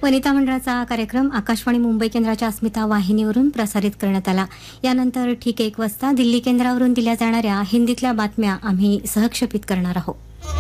वनिता मंडळाचा कार्यक्रम आकाशवाणी मुंबई केंद्राच्या अस्मिता वाहिनीवरून प्रसारित करण्यात आला. यानंतर ठीक 1 वाजता दिल्ली केंद्रावरून दिल्या जाणाऱ्या हिंदीतल्या बातम्या आम्ही सहक्षेपित करणार आहोत.